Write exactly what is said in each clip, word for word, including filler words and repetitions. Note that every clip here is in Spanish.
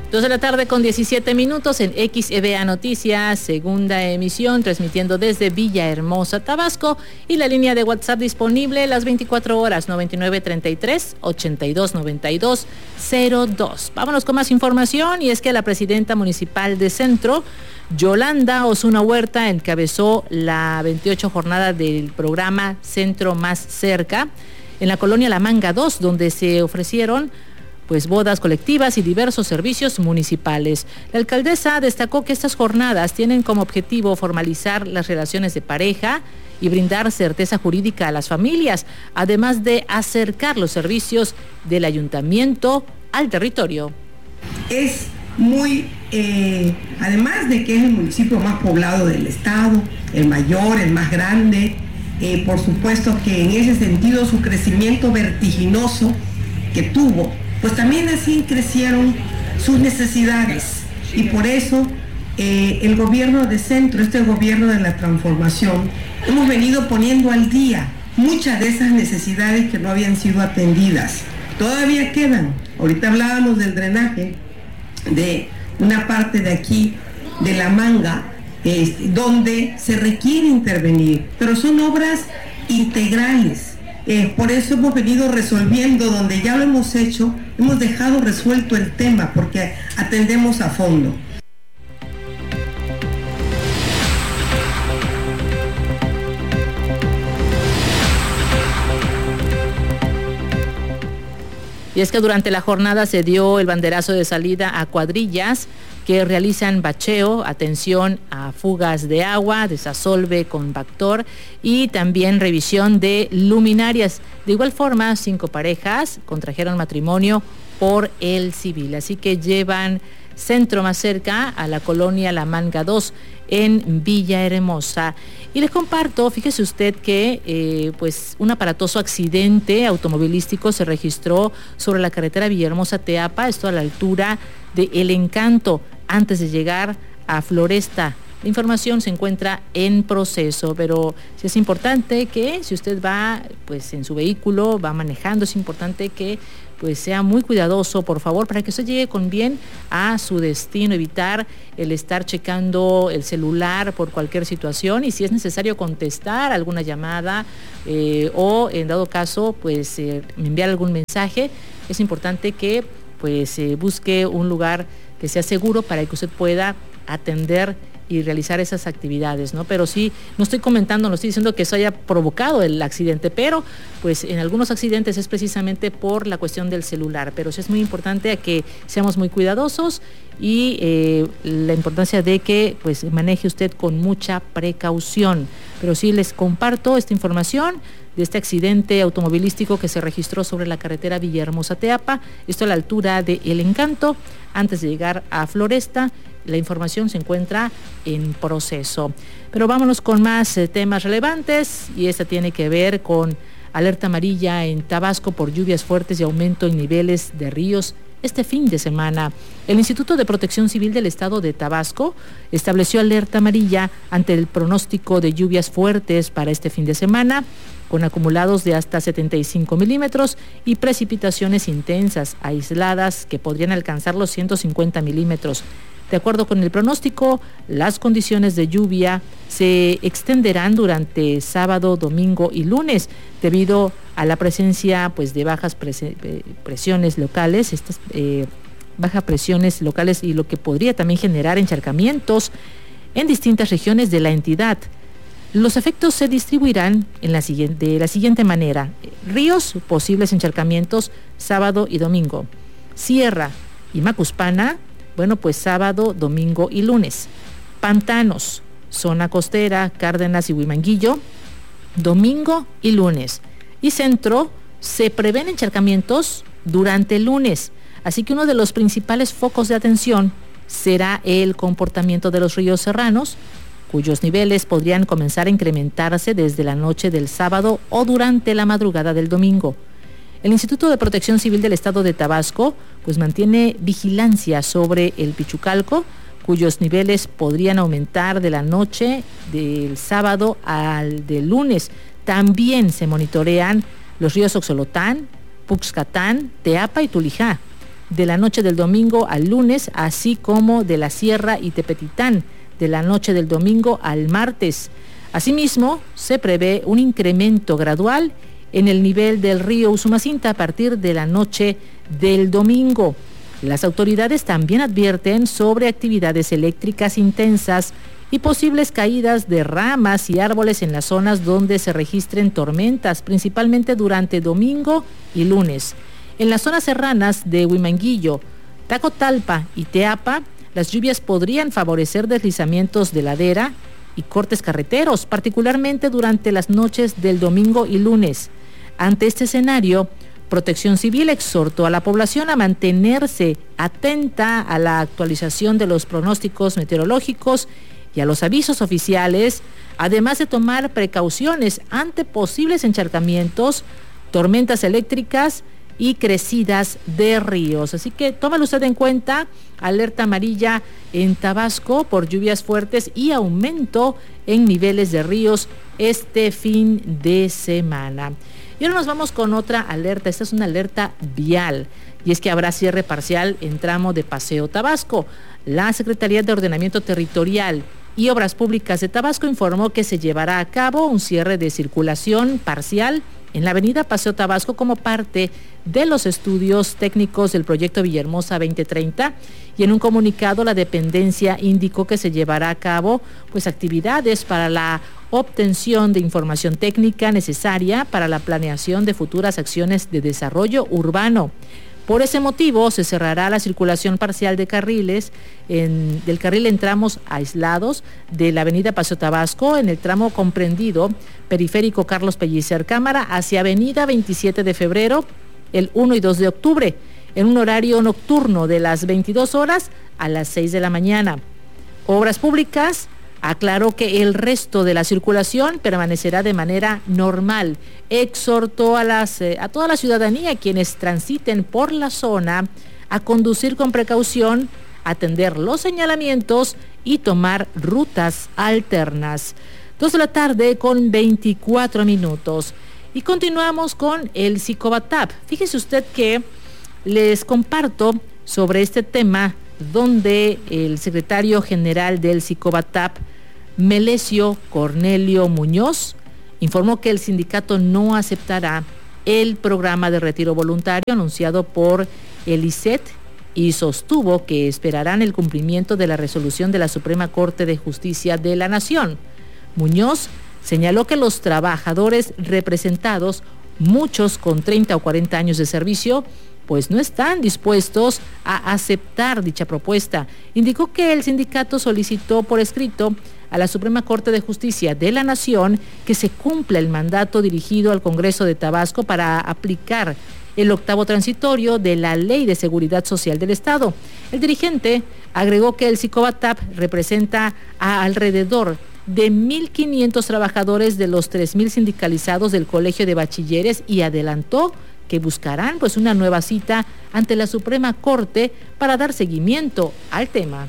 Dos de la tarde con diecisiete minutos en X E V A Noticias, segunda emisión, transmitiendo desde Villahermosa, Tabasco, y la línea de WhatsApp disponible las veinticuatro horas, noventa y nueve treinta y tres ochenta y dos noventa y dos cero dos. Vámonos con más información, y es que la presidenta municipal de Centro, Yolanda Osuna Huerta, encabezó la veintiocho jornada del programa Centro Más Cerca en la colonia La Manga dos, donde se ofrecieron pues bodas colectivas y diversos servicios municipales. La alcaldesa destacó que estas jornadas tienen como objetivo formalizar las relaciones de pareja y brindar certeza jurídica a las familias, además de acercar los servicios del ayuntamiento al territorio. Es muy, eh, además de que es el municipio más poblado del estado, el mayor, el más grande, eh, por supuesto que en ese sentido su crecimiento vertiginoso que tuvo, pues también así crecieron sus necesidades, y por eso eh, el gobierno de Centro, este gobierno de la transformación, hemos venido poniendo al día muchas de esas necesidades que no habían sido atendidas. Todavía quedan. Ahorita hablábamos del drenaje de una parte de aquí, de La Manga, eh, donde se requiere intervenir, pero son obras integrales. Eh, por eso hemos venido resolviendo, donde ya lo hemos hecho, hemos dejado resuelto el tema porque atendemos a fondo. Y es que durante la jornada se dio el banderazo de salida a cuadrillas que realizan bacheo, atención a fugas de agua, desasolve con Bactor y también revisión de luminarias. De igual forma, cinco parejas contrajeron matrimonio por el civil, así que llevan Centro Más Cerca a la colonia La Manga dos en Villahermosa. Y les comparto, fíjese usted que eh, pues un aparatoso accidente automovilístico se registró sobre la carretera Villahermosa-Teapa, esto a la altura de El Encanto, antes de llegar a Floresta. La información se encuentra en proceso, pero sí es importante que si usted va pues en su vehículo, va manejando, es importante que pues sea muy cuidadoso, por favor, para que usted llegue con bien a su destino, evitar el estar checando el celular por cualquier situación, y si es necesario contestar alguna llamada eh, o en dado caso pues eh, enviar algún mensaje, es importante que pues eh, busque un lugar que sea seguro para que usted pueda atender y realizar esas actividades, ¿no? Pero sí, no estoy comentando, no estoy diciendo que eso haya provocado el accidente, pero pues en algunos accidentes es precisamente por la cuestión del celular, pero sí es muy importante que seamos muy cuidadosos y eh, la importancia de que pues maneje usted con mucha precaución. Pero sí les comparto esta información de este accidente automovilístico que se registró sobre la carretera Villahermosa-Teapa, esto a la altura de El Encanto, antes de llegar a Floresta. La información se encuentra en proceso. Pero vámonos con más eh, temas relevantes, y esta tiene que ver con alerta amarilla en Tabasco por lluvias fuertes y aumento en niveles de ríos este fin de semana. El Instituto de Protección Civil del Estado de Tabasco estableció alerta amarilla ante el pronóstico de lluvias fuertes para este fin de semana, con acumulados de hasta setenta y cinco milímetros y precipitaciones intensas aisladas que podrían alcanzar los ciento cincuenta milímetros. De acuerdo con el pronóstico, las condiciones de lluvia se extenderán durante sábado, domingo y lunes, debido a la presencia pues, de bajas prese- presiones locales, estas eh, bajas presiones locales, y lo que podría también generar encharcamientos en distintas regiones de la entidad. Los efectos se distribuirán en la siguiente, de la siguiente manera: ríos, posibles encharcamientos sábado y domingo; Sierra y Macuspana, bueno, pues sábado, domingo y lunes; pantanos, zona costera, Cárdenas y Huimanguillo, domingo y lunes; y centro, se prevén encharcamientos durante el lunes. Así que uno de los principales focos de atención será el comportamiento de los ríos serranos, cuyos niveles podrían comenzar a incrementarse desde la noche del sábado o durante la madrugada del domingo. El Instituto de Protección Civil del Estado de Tabasco pues mantiene vigilancia sobre el Pichucalco, cuyos niveles podrían aumentar de la noche del sábado al del lunes. También se monitorean los ríos Oxolotán, Puxcatán, Teapa y Tulijá. de la noche del domingo al lunes, así como de la Sierra y Tepetitán de la noche del domingo al martes. Asimismo, se prevé un incremento gradual en el nivel del río Usumacinta a partir de la noche del domingo. Las autoridades también advierten sobre actividades eléctricas intensas y posibles caídas de ramas y árboles en las zonas donde se registren tormentas, principalmente durante domingo y lunes. En las zonas serranas de Huimanguillo, Tacotalpa y Teapa, las lluvias podrían favorecer deslizamientos de ladera y cortes carreteros, particularmente durante las noches del domingo y lunes. Ante este escenario, Protección Civil exhortó a la población a mantenerse atenta a la actualización de los pronósticos meteorológicos y a los avisos oficiales, además de tomar precauciones ante posibles encharcamientos, tormentas eléctricas y crecidas de ríos. Así que tómalo usted en cuenta, alerta amarilla en Tabasco por lluvias fuertes y aumento en niveles de ríos este fin de semana. Y ahora nos vamos con otra alerta, esta es una alerta vial, y es que habrá cierre parcial en tramo de Paseo Tabasco. La Secretaría de Ordenamiento Territorial y Obras Públicas de Tabasco informó que se llevará a cabo un cierre de circulación parcial en la avenida Paseo Tabasco como parte de los estudios técnicos del proyecto Villahermosa veinte treinta, y en un comunicado la dependencia indicó que se llevará a cabo pues actividades para la obtención de información técnica necesaria para la planeación de futuras acciones de desarrollo urbano. Por ese motivo, se cerrará la circulación parcial de carriles en, del carril en tramos aislados de la avenida Paseo Tabasco, en el tramo comprendido Periférico Carlos Pellicer Cámara hacia avenida veintisiete de febrero, el uno y dos de octubre, en un horario nocturno de las veintidós horas a las seis de la mañana. Obras Públicas aclaró que el resto de la circulación permanecerá de manera normal. Exhortó a, las, eh, a toda la ciudadanía, quienes transiten por la zona, a conducir con precaución, atender los señalamientos y tomar rutas alternas. Dos de la tarde con veinticuatro minutos. Y continuamos con el Sicobatap. Fíjese usted que les comparto sobre este tema donde el secretario general del Sicobatap, Melesio Cornelio Muñoz, informó que el sindicato no aceptará el programa de retiro voluntario anunciado por el I C E T y sostuvo que esperarán el cumplimiento de la resolución de la Suprema Corte de Justicia de la Nación. Muñoz señaló que los trabajadores representados, muchos con treinta o cuarenta años de servicio, pues no están dispuestos a aceptar dicha propuesta. Indicó que el sindicato solicitó por escrito a la Suprema Corte de Justicia de la Nación que se cumpla el mandato dirigido al Congreso de Tabasco para aplicar el octavo transitorio de la Ley de Seguridad Social del Estado. El dirigente agregó que el Sicobatap representa a alrededor de mil quinientos trabajadores de los tres mil sindicalizados del Colegio de Bachilleres y adelantó que buscarán pues una nueva cita ante la Suprema Corte para dar seguimiento al tema.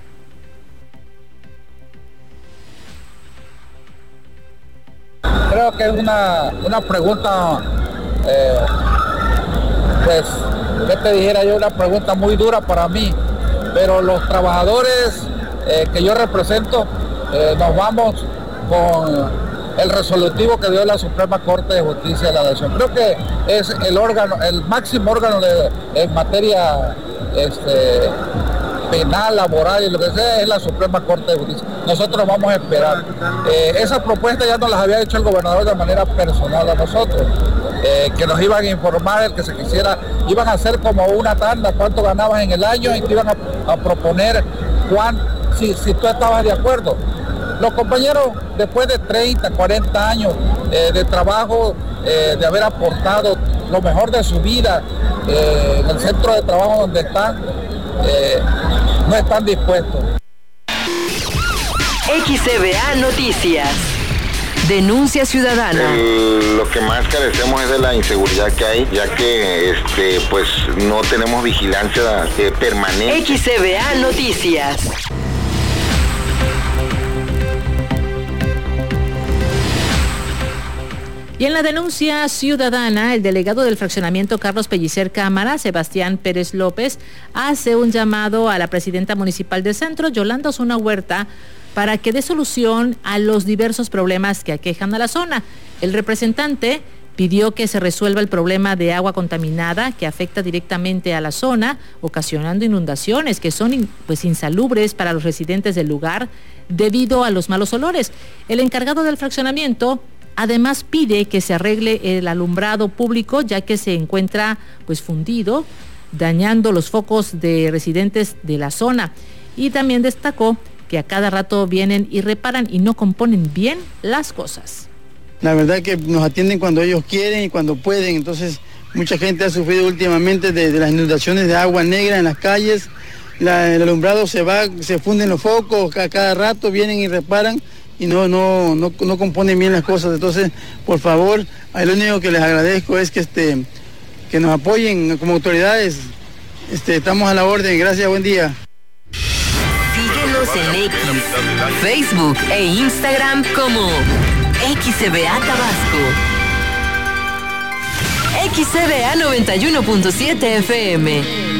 Creo que es una, una pregunta, eh, pues, ¿qué te dijera yo? Una pregunta muy dura para mí, pero los trabajadores eh, que yo represento eh, nos vamos con el resolutivo que dio la Suprema Corte de Justicia de la Nación. Creo que es el órgano, el máximo órgano de, en materia este, penal, laboral y lo que sea, es la Suprema Corte de Justicia. Nosotros vamos a esperar. Eh, esa propuesta ya nos las había hecho el gobernador de manera personal a nosotros, eh, que nos iban a informar, el que se quisiera, iban a hacer como una tanda, cuánto ganabas en el año y te iban a, a proponer cuán, si, si tú estabas de acuerdo. Los compañeros, después de treinta, cuarenta años eh, de trabajo, eh, de haber aportado lo mejor de su vida eh, en el centro de trabajo donde están, eh, no están dispuestos. X C B A Noticias. Denuncia ciudadana. El, lo que más carecemos es de la inseguridad que hay, ya que este, pues no tenemos vigilancia eh, permanente. X C B A Noticias. Y en la denuncia ciudadana, el delegado del fraccionamiento Carlos Pellicer Cámara, Sebastián Pérez López, hace un llamado a la presidenta municipal del centro, Yolanda Osuna Huerta, para que dé solución a los diversos problemas que aquejan a la zona. El representante pidió que se resuelva el problema de agua contaminada que afecta directamente a la zona, ocasionando inundaciones que son pues insalubres para los residentes del lugar debido a los malos olores. El encargado del fraccionamiento además pide que se arregle el alumbrado público, ya que se encuentra pues fundido, dañando los focos de residentes de la zona. Y también destacó que a cada rato vienen y reparan y no componen bien las cosas. La verdad que nos atienden cuando ellos quieren y cuando pueden, entonces mucha gente ha sufrido últimamente de, de las inundaciones de agua negra en las calles. La, el alumbrado se va, se funden los focos, a cada rato vienen y reparan y no, no, no, no componen bien las cosas. Entonces, por favor, lo único que les agradezco es que, este, que nos apoyen como autoridades. Este, estamos a la orden. Gracias, buen día. Síguenos en X, Facebook e Instagram como X C B A Tabasco. X C B A noventa y uno punto siete F M.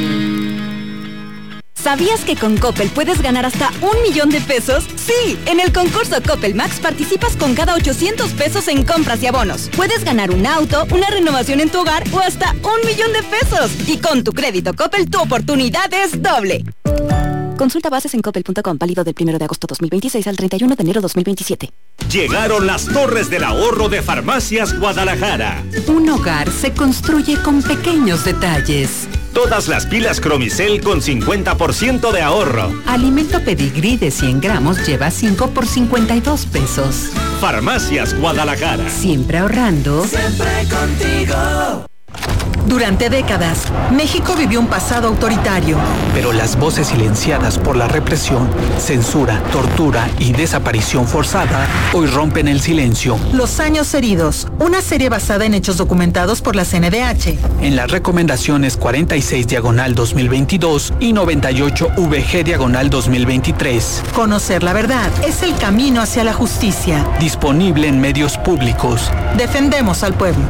¿Sabías que con Coppel puedes ganar hasta un millón de pesos? Sí, en el concurso Coppel Max participas con cada ochocientos pesos en compras y abonos. Puedes ganar un auto, una renovación en tu hogar o hasta un millón de pesos. Y con tu crédito Coppel tu oportunidad es doble. Consulta bases en coppel punto com, válido del primero de agosto dos mil veintiséis al treinta y uno de enero dos mil veintisiete. Llegaron las Torres del Ahorro de Farmacias Guadalajara. Un hogar se construye con pequeños detalles. Todas las pilas Cromicel con cincuenta por ciento de ahorro. Alimento Pedigrí de cien gramos lleva cinco por cincuenta y dos pesos. Farmacias Guadalajara. Siempre ahorrando. Siempre contigo. Durante décadas, México vivió un pasado autoritario. Pero las voces silenciadas por la represión, censura, tortura y desaparición forzada hoy rompen el silencio. Los años heridos, una serie basada en hechos documentados por la C N D H. En las recomendaciones cuarenta y seis diagonal dos mil veintidós y noventa y ocho V G diagonal dos mil veintitrés. Conocer la verdad es el camino hacia la justicia. Disponible en medios públicos. Defendemos al pueblo.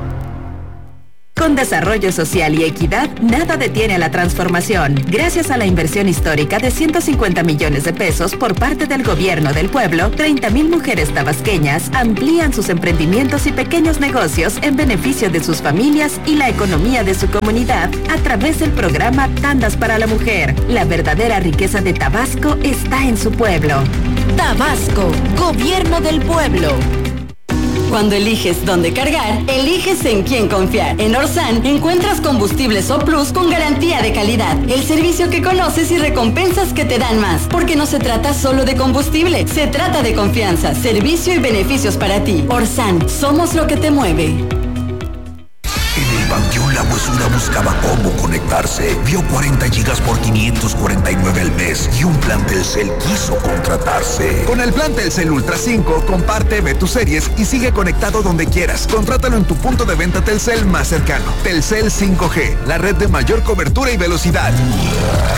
Con desarrollo social y equidad, nada detiene a la transformación. Gracias a la inversión histórica de ciento cincuenta millones de pesos por parte del gobierno del pueblo, treinta mil mujeres tabasqueñas amplían sus emprendimientos y pequeños negocios en beneficio de sus familias y la economía de su comunidad a través del programa Tandas para la Mujer. La verdadera riqueza de Tabasco está en su pueblo. Tabasco, gobierno del pueblo. Cuando eliges dónde cargar, eliges en quién confiar. En Orsan encuentras combustibles O Plus con garantía de calidad. El servicio que conoces y recompensas que te dan más. Porque no se trata solo de combustible, se trata de confianza, servicio y beneficios para ti. Orsan, somos lo que te mueve. En el Panteón La Huesura buscaba cómo conectarse. Vio cuarenta gigas por quinientos cuarenta y nueve al mes y un plan Telcel quiso contratarse. Con el plan Telcel Ultra cinco, comparte, ve tus series y sigue conectado donde quieras. Contrátalo en tu punto de venta Telcel más cercano. Telcel cinco G, la red de mayor cobertura y velocidad.